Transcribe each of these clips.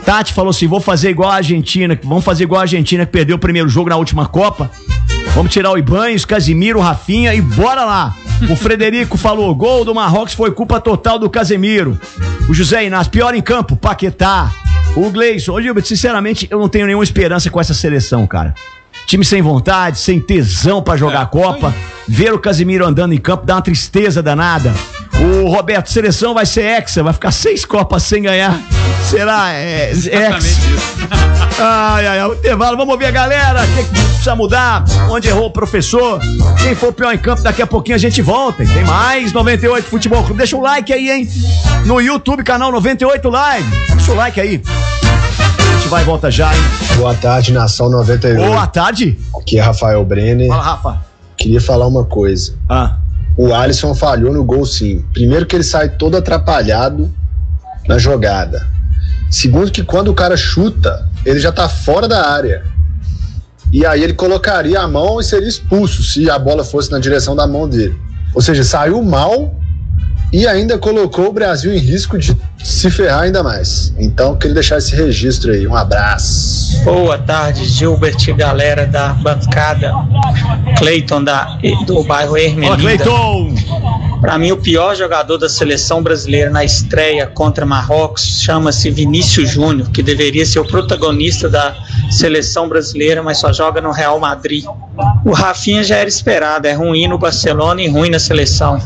Tati falou assim, vou fazer igual a Argentina, vamos fazer igual a Argentina que perdeu o primeiro jogo na última Copa. Vamos tirar o Ibanez, Casimiro, Rafinha e bora lá. O Frederico falou, gol do Marrocos foi culpa total do Casemiro. O José Inácio, pior em campo, Paquetá. O Gleison, sinceramente, eu não tenho nenhuma esperança com essa seleção, cara. Time sem vontade, sem tesão pra jogar a Copa. Ver o Casemiro andando em campo dá uma tristeza danada. O Roberto, seleção vai ser hexa, vai ficar 6 Copas sem ganhar. Será? Exatamente isso. O intervalo, vamos ouvir a galera. O que precisa mudar? Onde errou o professor? Quem for pior em campo, daqui a pouquinho a gente volta. E tem mais 98 Futebol Clube. Deixa o like aí, hein? No YouTube, canal 98 Live. Deixa o like aí. A gente vai e volta já, hein? Boa tarde, Nação 98. Boa tarde. Aqui é Rafael Brenner. Fala, Rafa. Queria falar uma coisa. O Alisson falhou no gol, sim. Primeiro que ele sai todo atrapalhado na jogada. Segundo que quando o cara chuta, ele já tá fora da área. E aí ele colocaria a mão e seria expulso se a bola fosse na direção da mão dele. Ou seja, saiu mal e ainda colocou o Brasil em risco de se ferrar ainda mais. Então, queria deixar esse registro aí. Um abraço. Boa tarde, Gilbert, galera da bancada. Cleiton do bairro Ermelinda. Olá, Cleiton! Para mim, o pior jogador da seleção brasileira na estreia contra Marrocos chama-se Vinícius Júnior, que deveria ser o protagonista da seleção brasileira, mas só joga no Real Madrid. O Rafinha já era esperado, é ruim no Barcelona e ruim na seleção.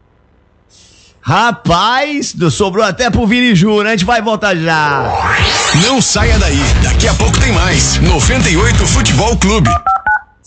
Rapaz, sobrou até pro Vini Júnior, a gente vai voltar já. Não saia daí, daqui a pouco tem mais. 98 Futebol Clube.